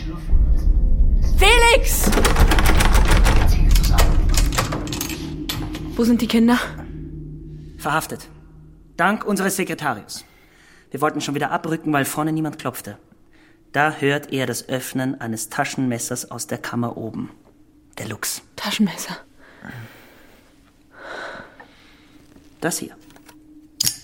Felix! Wo sind die Kinder? Verhaftet. Dank unseres Sekretarius. Wir wollten schon wieder abrücken, weil vorne niemand klopfte. Da hört er das Öffnen eines Taschenmessers aus der Kammer oben. Der Luchs. Taschenmesser. Das hier.